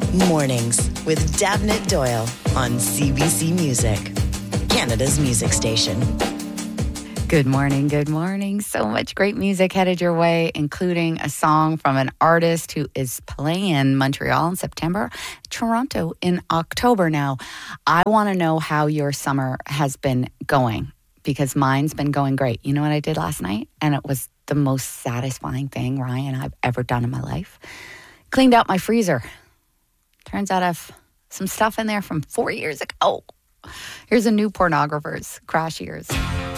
Mornings with Dabnett Doyle on CBC Music, Canada's music station. Good morning, good morning. So much great music headed your way, including a song from an artist who is playing Montreal in September, Toronto in October. Now, I want to know how your summer has been going, because mine's been going great. You know what I did last night? And it was the most satisfying thing, Ryan, I've ever done in my life. Cleaned out my freezer. Turns out I have some stuff in there from 4 years ago. Here's a new pornographer's Crash Years.